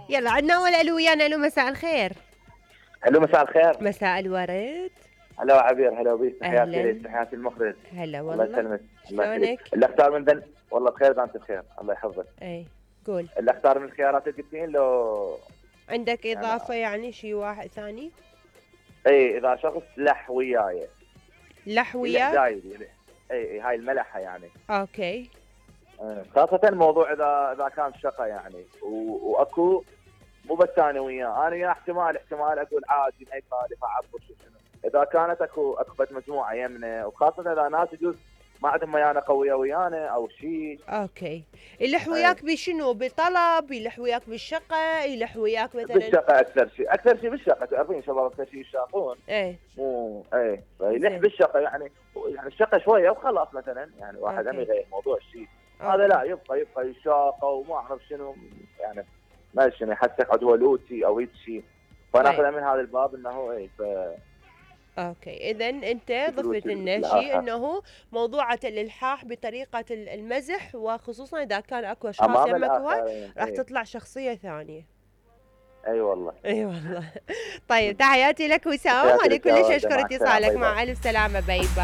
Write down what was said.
يلا عندنا أول ألو ويانا. ألو مساء الخير. الو مساء الخير. مساء الورد. هلا عبير، هلا بيك، تحياتي أهلا. ليك، تحياتي المخرج. هلا الله والله. يسلمك، الله يخليك. شلونك؟ اللي اختار من ذن والله بخير، اذا انت بخير الله يحفظك. اي قول. اللي اختار من الخيارات اللي قلتين لو عندك يعني إضافة يعني شي واحد ثاني؟ اي اذا شخص لح وياي لح يلح وياك؟ دايد يلح. اي هاي الملحه يعني. اوكي. خاصة موضوع اذا كان شقة يعني واكو مو بس انا وياه، انا يا احتمال اقول عادي ما يخالف اعبر شنو. اذا كانت اكو بد مجموعه يمنا، وخاصه اذا ناس يجوز ما عندهم ميانه قويه ويانا او شيء. اوكي. يلح وياك بشنو؟ بطلب؟ يلح وياك بالشقة؟ يلح وياك مثلا؟ بالشقه اكثر شيء بالشقه، تعرفين شباب اكثر شيء يشاقون. ايه. مو فيلح بالشقه يعني الشقه شويه وخلاص مثلا، يعني واحد هم يغير موضوع الشيء. هذا لا، يبقى يشاقه وما اعرف شنو يعني، ما شنو يحسك عدوى لوتي او هيك شيء. فناخذها من هذا الباب انه اوكي، اذا انت ضفت لنا شيء انه موضوعة الالحاح بطريقة المزح، وخصوصا اذا كان اكو اشخاص امام يمك هواي الاخرين. راح تطلع شخصية ثانية. اي والله. اي والله. طيب تحياتي لك وسام، تحياتي وانا لك يا كلش وردة، اشكر مع السلامه، اتصالك. باي باي. مع الف سلامة. باي باي.